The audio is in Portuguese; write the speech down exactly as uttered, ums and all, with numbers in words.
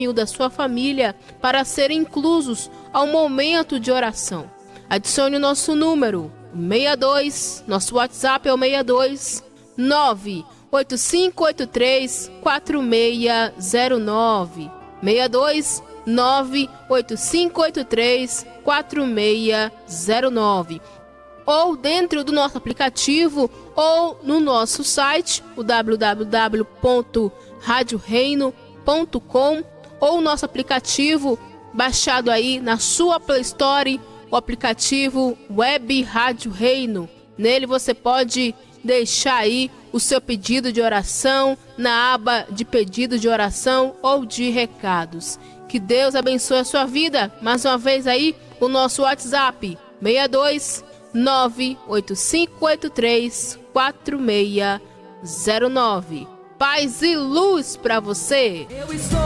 e o da sua família para serem inclusos ao momento de oração. Adicione o nosso número seis dois, nosso WhatsApp é o seis dois nove oito cinco oito três quatro seis zero nove, seis dois nove oito cinco oito três quatro seis zero nove, ou dentro do nosso aplicativo ou no nosso site, o w w w ponto rádio reino ponto com, ou o nosso aplicativo baixado aí na sua Play Store, o aplicativo Web Rádio Reino. Nele você pode deixar aí o seu pedido de oração na aba de pedido de oração ou de recados. Que Deus abençoe a sua vida. Mais uma vez aí o nosso WhatsApp seis dois nove oito cinco oito três quatro seis zero nove. Paz e luz para você. Eu estou